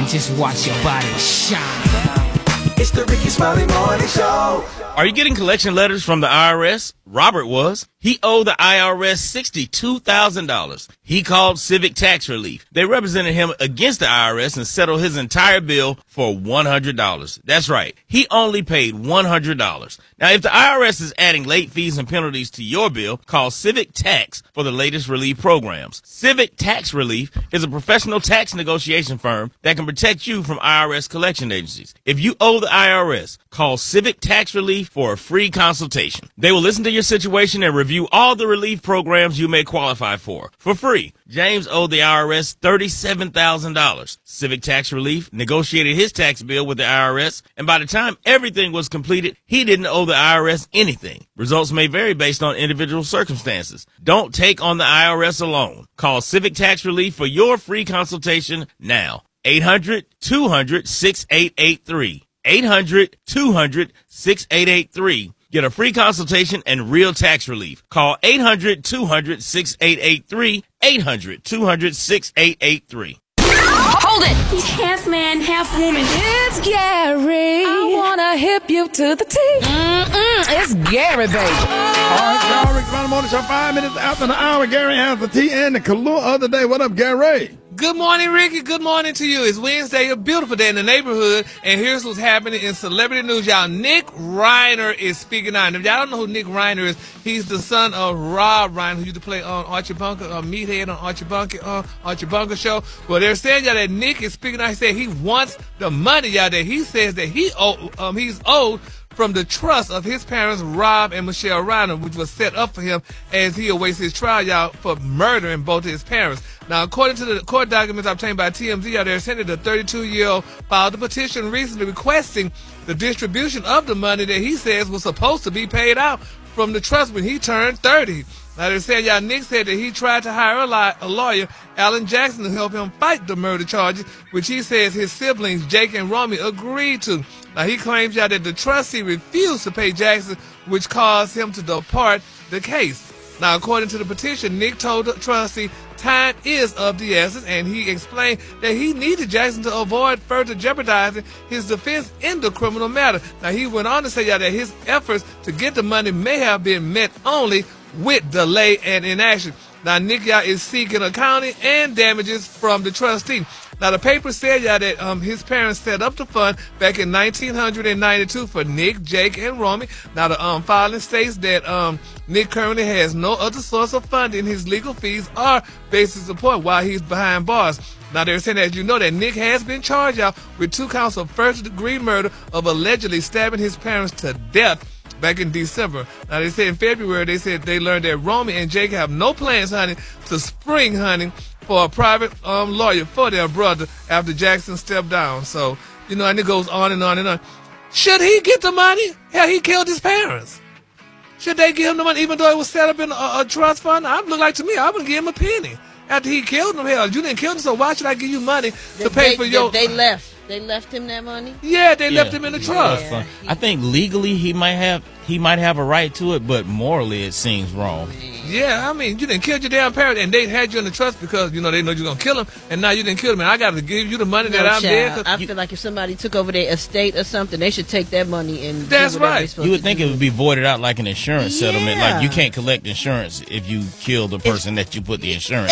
and just watch your body shine. It's the Ricky Smiley Morning Show. Are you getting collection letters from the IRS? Robert was. He owed the IRS $62,000. He called Civic Tax Relief. They represented him against the IRS and settled his entire bill for $100. That's right. He only paid $100. Now, if the IRS is adding late fees and penalties to your bill, call Civic Tax for the latest relief programs. Civic Tax Relief is a professional tax negotiation firm that can protect you from IRS collection agencies. If you owe the IRS, call Civic Tax Relief for a free consultation. They will listen to your situation and review all the relief programs you may qualify for free. James owed the IRS $37,000. Civic Tax Relief negotiated his tax bill with the IRS, and by the time everything was completed, he didn't owe the IRS anything. Results may vary based on individual circumstances. Don't take on the IRS alone. Call Civic Tax Relief for your free consultation now. 800-200-6883. 800-200-6883. Get a free consultation and real tax relief. Call 800-200-6883. 800-200-6883. Hold it! He's half man, half woman. It's Gary. I wanna hip you to the T. It's Gary, baby. All right, y'all. Rick Smiley Morning Show, 5 minutes after the hour. Gary has the tea and the Kahlua of the day. What up, Gary? Good morning, Ricky. Good morning to you. It's Wednesday, a beautiful day in the neighborhood, and here's what's happening in celebrity news, y'all. Nick Reiner is speaking out. If y'all don't know who Nick Reiner is, he's the son of Rob Reiner, who used to play on Archie Bunker, Meathead on Archie Bunker show. Well, they're saying, y'all, that Nick is speaking out. He said he wants the money, y'all, that he says that he's owed from the trust of his parents, Rob and Michelle Reiner, which was set up for him as he awaits his trial, y'all, for murdering both his parents. Now, according to the court documents obtained by TMZ, y'all, they're saying that the 32-year-old filed a petition recently requesting the distribution of the money that he says was supposed to be paid out from the trust when he turned 30. Now, they're saying, y'all, Nick said that he tried to hire a lawyer, Alan Jackson, to help him fight the murder charges, which he says his siblings, Jake and Romy, agreed to. Now, he claims, y'all, that the trustee refused to pay Jackson, which caused him to depart the case. Now, according to the petition, Nick told the trustee time is of the essence, and he explained that he needed Jackson to avoid further jeopardizing his defense in the criminal matter. Now, he went on to say, y'all, that his efforts to get the money may have been met only with delay and inaction. Now, Nick, y'all, is seeking accounting and damages from the trustee. Now, the paper said, y'all, that his parents set up the fund back in 1992 for Nick, Jake, and Romy. Now, the filing states that Nick currently has no other source of funding his legal fees or basic support while he's behind bars. Now, they're saying, as you know, that Nick has been charged, y'all, with 2 counts of first-degree murder of allegedly stabbing his parents to death back in December. Now, they said in February, they said they learned that Romy and Jake have no plans, honey, to spring hunting for a private lawyer for their brother after Jackson stepped down. So, you know, and it goes on and on and on. Should he get the money? Hell, he killed his parents. Should they give him the money even though it was set up in a trust fund? I look like to me, I wouldn't give him a penny. After he killed him, hell, you didn't kill him, so why should I give you money to pay for your... They left him that money? Yeah, they left him in the trust. Yeah. I think legally he might have a right to it, but morally it seems wrong. Yeah, I mean, you didn't kill your damn parent, and they had you in the trust because, you know, they know you're going to kill him, and now you didn't kill him, and I got to give you the money that I'm dead. I feel like if somebody took over their estate or something, they should take that money and that's right. You would think it would be voided out like an insurance settlement. Like, you can't collect insurance if you kill the person that you put the insurance